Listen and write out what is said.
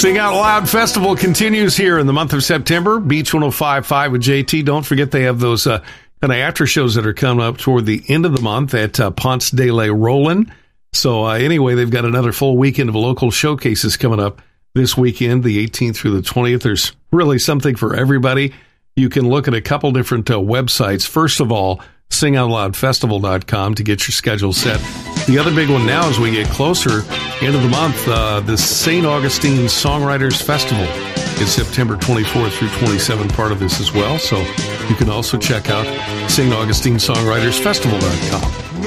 Sing Out Loud Festival continues here in the month of September. Beach 105.5 with JT. Don't forget they have those kind of after shows that are coming up toward the end of the month at Ponce de la Roland. So anyway, they've got another full weekend of local showcases coming up this weekend, the 18th through the 20th. There's really something for everybody. You can look at a couple different websites. First of all, singoutloudfestival.com to get your schedule set. The other big one now as we get closer, end of the month, the St. Augustine Songwriters Festival is September 24th through 27th, part of this as well. So you can also check out StAugustineSongwritersFestival.com.